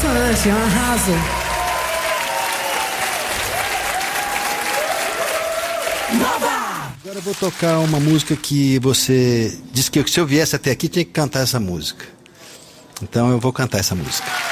Impressionante, arraso. Agora eu vou tocar uma música que você disse que se eu viesse até aqui tinha que cantar essa música. Então eu vou cantar essa música.